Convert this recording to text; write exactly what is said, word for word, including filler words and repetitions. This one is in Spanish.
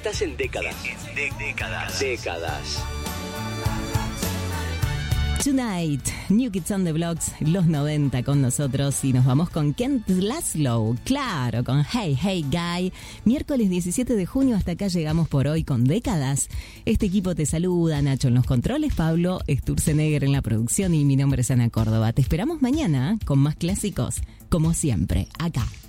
Estás en décadas. En de- décadas. Décadas. Tonight, New Kids on the Blocks, los noventa con nosotros y nos vamos con Kent Laszlo, claro, con Hey Hey Guy. Miércoles diecisiete de junio, hasta acá llegamos por hoy con Décadas. Este equipo te saluda, Nacho en los controles, Pablo Sturzenegger en la producción y mi nombre es Ana Córdoba. Te esperamos mañana con más clásicos, como siempre, acá